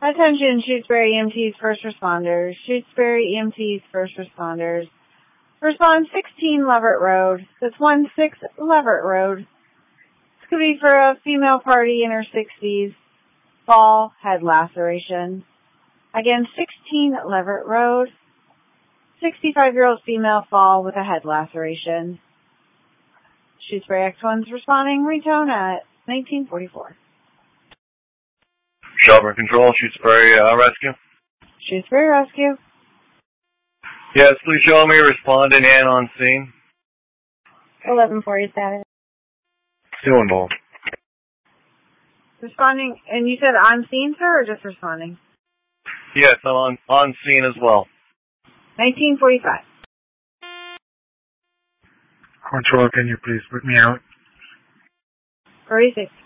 Attention, Shutesbury EMTs, first responders. Shutesbury EMTs, first responders. Respond 16 Leverett Road. That's 16 Leverett Road. This could be for a female party in her 60s. Fall, head laceration. Again, 16 Leverett Road. 65-year-old female fall with a head laceration. Shutesbury X1's responding. Retone at 1944. Shelburne Control, Shutesbury Rescue. Shutesbury Rescue. Yes, please show me responding and on scene. 1147. Doing both. Responding, and you said on scene, sir, or just responding? Yes, I'm on scene as well. 1945. Control, can you please put me out? 46.